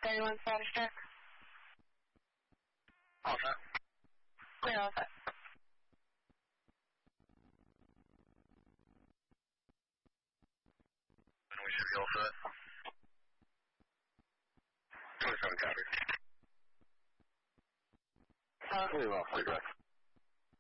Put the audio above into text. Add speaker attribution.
Speaker 1: 31 status check.
Speaker 2: All set.
Speaker 1: Clear, all set.
Speaker 2: And we should be all set. 27 copy.
Speaker 1: We
Speaker 2: lost the